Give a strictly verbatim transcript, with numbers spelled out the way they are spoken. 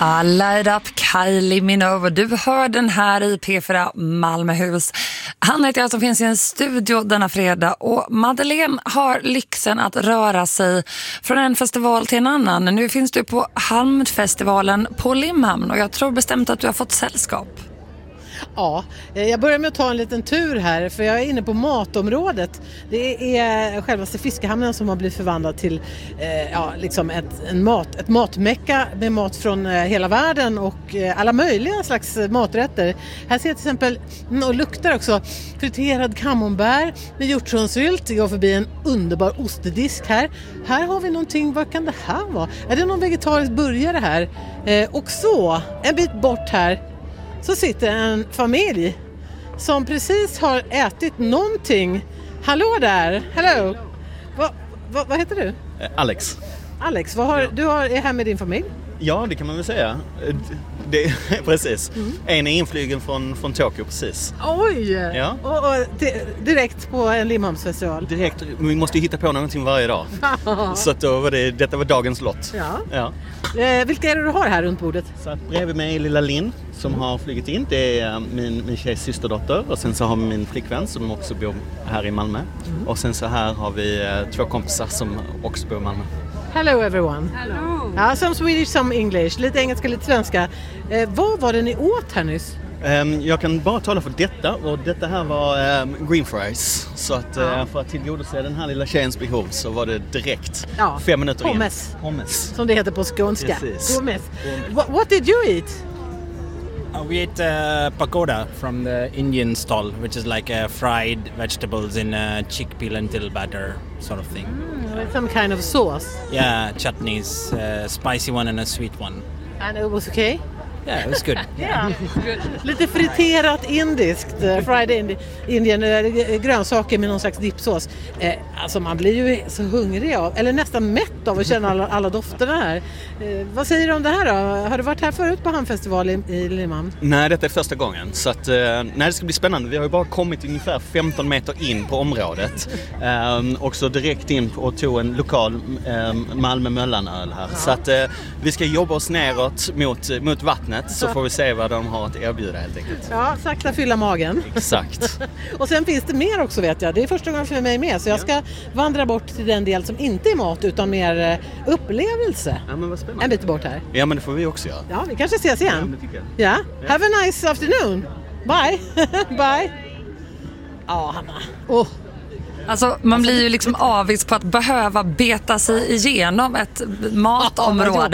I light up Kylie Minogue. Du hör den här i P fyra Malmöhus. Han heter jag som finns i en studio denna fredag. Och Madeleine har lyxen att röra sig från en festival till en annan. Nu finns du på Halmfestivalen på Limhamn. Och jag tror bestämt att du har fått sällskap. Ja, jag börjar med att ta en liten tur här för jag är inne på matområdet. Det är självaste fiskehamnen som har blivit förvandlad till eh, ja, liksom ett, en mat, ett matmecka med mat från eh, hela världen och eh, alla möjliga slags maträtter. Här ser jag till exempel, och luktar också, friterad camembert med hjortronsylt. Jag går förbi en underbar ostdisk här. Här har vi någonting, vad kan det här vara? Är det någon vegetarisk burgare här? Eh, och så, en bit bort här så sitter en familj som precis har ätit någonting. Hallå där, hello. Va, va, vad heter du? Alex. Alex, vad har, ja. Du har, är här med din familj? Ja, det kan man väl säga. Det, precis. Mm. En är inflygen från, från Tokyo precis. Oj! Ja. Och, och direkt på en Limhamnsfestival? Direkt, vi måste ju hitta på någonting varje dag. Så att då var det, detta var dagens lott. Ja. Ja. Eh, vilka är det du har här runt bordet? Så att bredvid mig är lilla Linn som mm. har flugit in. Det är min, min tjejs systerdotter. Och sen så har vi min flickvän som också bor här i Malmö. Mm. Och sen så här har vi två kompisar som också bor i Malmö. Hello everyone. Hello. Ja, some Swedish, some English. Lite engelska, lite svenska. Eh, vad var det ni åt här nyss? Um, jag kan bara tala för detta. Och detta här var um, green fries. Så att ja. uh, för att tillgodose den här lilla tjejens behov så var det direkt ja. fem minuter Pommes. in. Pommes. Som det heter på skånska. Precis. Pommes. What, what did you eat? Uh, we ate uh, pakoda from the Indian stall, which is like uh, fried vegetables in a chickpea lentil batter sort of thing. Mm, with some kind of sauce. Yeah, chutneys, uh, spicy one and a sweet one. And it was okay? Yeah, it was good. Yeah. Lite friterat indiskt, fried indi- Indian, grönsaker med någon slags dipsås. Eh, alltså man blir ju så hungrig av, eller nästan mätt av att känna alla, alla dofterna här. Eh, vad säger du om det här då? Har du varit här förut på Hamnfestival i, i Limhamn? Nej, detta är första gången. Så att, eh, nej, det ska bli spännande. Vi har ju bara kommit ungefär femton meter in på området. Eh, och så direkt in och tog en lokal eh, Malmö Möllanöl här. Ja. Så att eh, vi ska jobba oss neråt mot, mot vattnet. Så får vi se vad de har att erbjuda helt enkelt. Ja, sakta fylla magen. Exakt. Och sen finns det mer också vet jag. Det är första gången för mig med. Så jag ska vandra bort till den del som inte är mat utan mer upplevelse. Ja, men vad spännande. En bit bort här. Ja, men det får vi också göra. Ja, vi kanske ses igen. Ja, det tycker jag. Ja. Ja. Have a nice afternoon. Bye. Bye. Ja, Hanna. Oh. Alltså man blir ju liksom avis på att behöva beta sig igenom ett matområde.